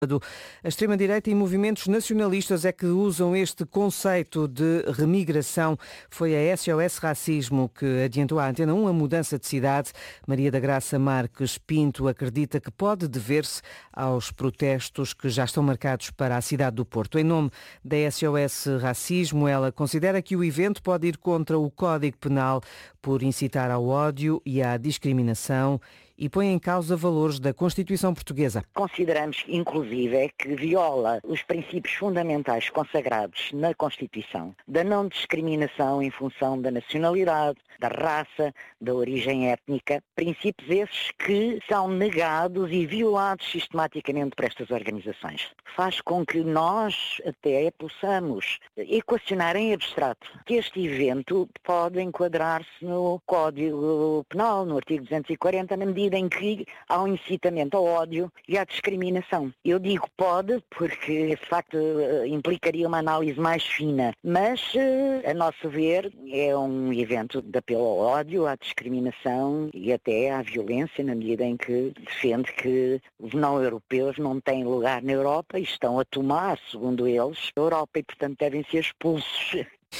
A extrema-direita e movimentos nacionalistas é que usam este conceito de remigração. Foi a SOS Racismo que adiantou à Antena 1 a mudança de cidade. Maria da Graça Marques Pinto acredita que pode dever-se aos protestos que já estão marcados para a cidade do Porto. Em nome da SOS Racismo, ela considera que o evento pode ir contra o Código Penal por incitar ao ódio e à discriminação e põe em causa valores da Constituição Portuguesa. Consideramos, inclusive, que viola os princípios fundamentais consagrados na Constituição, da não discriminação em função da nacionalidade, da raça, da origem étnica, princípios esses que são negados e violados sistematicamente por estas organizações. Faz com que nós até possamos equacionar em abstrato que este evento pode enquadrar-se no Código Penal, no artigo 240, na medida em que há um incitamento ao ódio e à discriminação. Eu digo pode porque esse facto implicaria uma análise mais fina, mas, a nosso ver, é um evento de apelo ao ódio, à discriminação e até à violência, na medida em que defende que os não-europeus não têm lugar na Europa e estão a tomar, segundo eles, a Europa e, portanto, devem ser expulsos.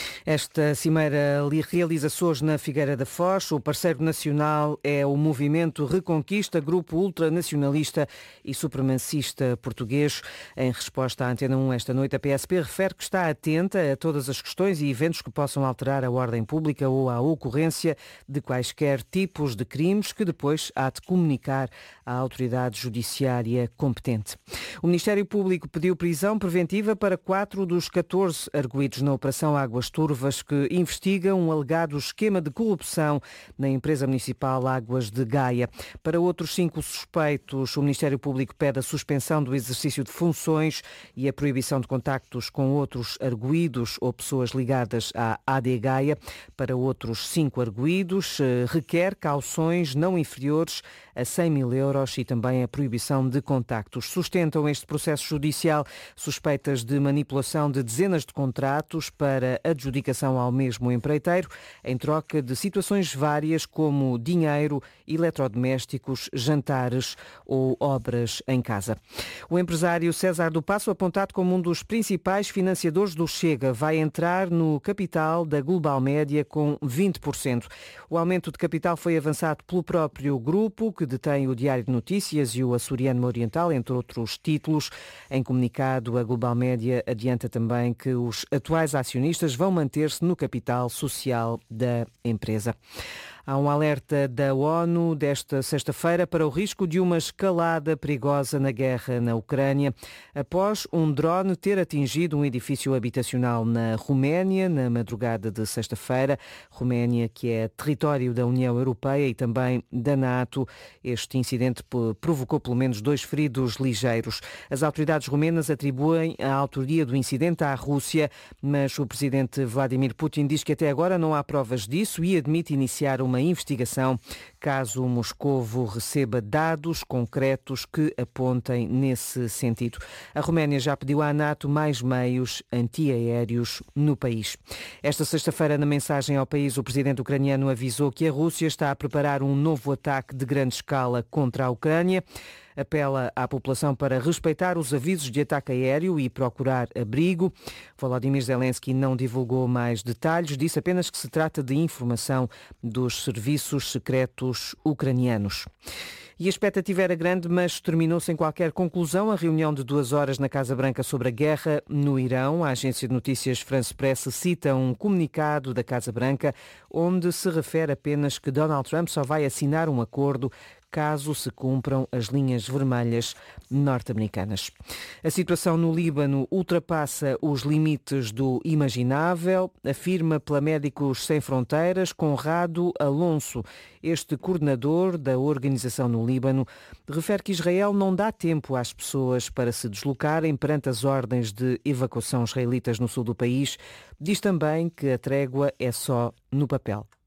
Esta cimeira realiza-se hoje na Figueira da Foz. O parceiro nacional é o Movimento Reconquista, grupo ultranacionalista e supremacista português. Em resposta à Antena 1 esta noite, a PSP refere que está atenta a todas as questões e eventos que possam alterar a ordem pública ou a ocorrência de quaisquer tipos de crimes que depois há de comunicar à autoridade judiciária competente. O Ministério Público pediu prisão preventiva para 4 dos 14 arguidos na Operação Águas Turvas, que investiga um alegado esquema de corrupção na empresa municipal Águas de Gaia. Para outros 5 suspeitos, o Ministério Público pede a suspensão do exercício de funções e a proibição de contactos com outros arguidos ou pessoas ligadas à AD Gaia. Para outros 5 arguidos, requer cauções não inferiores a 100 mil euros e também a proibição de contactos. Sustentam este processo judicial suspeitas de manipulação de dezenas de contratos para adjudicação ao mesmo empreiteiro, em troca de situações várias como dinheiro, eletrodomésticos, jantares ou obras em casa. O empresário César do Passo, apontado como um dos principais financiadores do Chega, vai entrar no capital da Global Média com 20%. O aumento de capital foi avançado pelo próprio grupo, que detém o Diário de Notícias e o Açoriano Oriental, entre outros títulos. Em comunicado, a Global Média adianta também que os atuais acionistas vão manter-se no capital social da empresa. Há um alerta da ONU desta sexta-feira para o risco de uma escalada perigosa na guerra na Ucrânia, após um drone ter atingido um edifício habitacional na Roménia, na madrugada de sexta-feira. Roménia, que é território da União Europeia e também da NATO. Este incidente provocou pelo menos 2 feridos ligeiros. As autoridades romenas atribuem a autoria do incidente à Rússia, mas o presidente Vladimir Putin diz que até agora não há provas disso e admite iniciar uma investigação caso Moscovo receba dados concretos que apontem nesse sentido. A Roménia já pediu à NATO mais meios antiaéreos no país. Esta sexta-feira, na mensagem ao país, o presidente ucraniano avisou que a Rússia está a preparar um novo ataque de grande escala contra a Ucrânia. Apela à população para respeitar os avisos de ataque aéreo e procurar abrigo. Volodymyr Zelensky não divulgou mais detalhes, disse apenas que se trata de informação dos serviços secretos ucranianos. E a expectativa era grande, mas terminou sem qualquer conclusão. A reunião de 2 horas na Casa Branca sobre a guerra no Irão. A agência de notícias France Press cita um comunicado da Casa Branca onde se refere apenas que Donald Trump só vai assinar um acordo caso se cumpram as linhas vermelhas norte-americanas. A situação no Líbano ultrapassa os limites do imaginável, afirma pela Médicos Sem Fronteiras Conrado Alonso. Este coordenador da organização no Líbano refere que Israel não dá tempo às pessoas para se deslocarem perante as ordens de evacuação israelitas no sul do país. Diz também que a trégua é só no papel.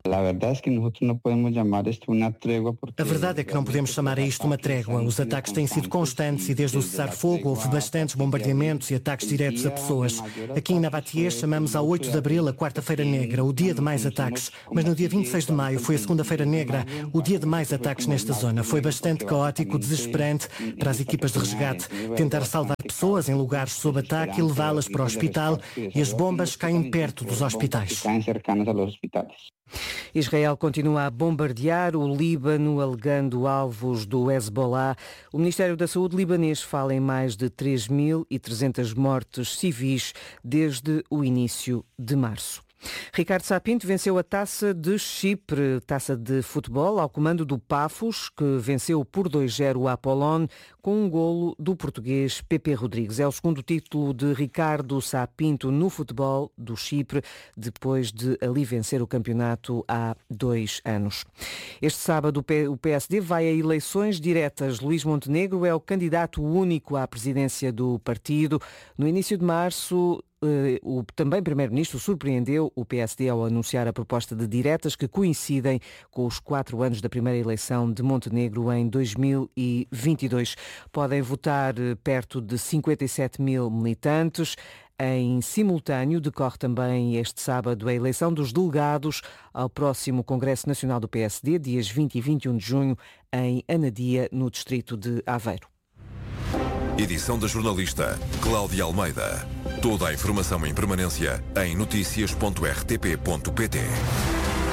A verdade é que não podemos chamar a isto uma trégua. Os ataques têm sido constantes e desde o cessar-fogo houve bastantes bombardeamentos e ataques diretos a pessoas. Aqui em Nabatie chamamos a 8 de Abril a Quarta-feira Negra, o dia de mais ataques. Mas no dia 26 de Maio foi a Segunda-feira Negra, o dia de mais ataques nesta zona. Foi bastante caótico, desesperante para as equipas de resgate. Tentar salvar pessoas em lugares sob ataque e levá-las para o hospital, e as bombas caem perto dos hospitais. Israel continua a bombardear o Líbano, alegando alvos do Hezbollah. O Ministério da Saúde libanês fala em mais de 3.300 mortes civis desde o início de março. Ricardo Sá Pinto venceu a Taça de Chipre, taça de futebol, ao comando do Pafos, que venceu por 2-0 o Apollon, com um golo do português Pepe Rodrigues. É o segundo título de Ricardo Sá Pinto no futebol do Chipre, depois de ali vencer o campeonato há 2 anos. Este sábado o PSD vai a eleições diretas. Luís Montenegro é o candidato único à presidência do partido. No início de março, o também Primeiro-Ministro surpreendeu o PSD ao anunciar a proposta de diretas que coincidem com os 4 anos da primeira eleição de Montenegro em 2022. Podem votar perto de 57 mil militantes. Em simultâneo, decorre também este sábado a eleição dos delegados ao próximo Congresso Nacional do PSD, dias 20 e 21 de junho, em Anadia, no distrito de Aveiro. Edição da jornalista Cláudia Almeida. Toda a informação em permanência em noticias.rtp.pt.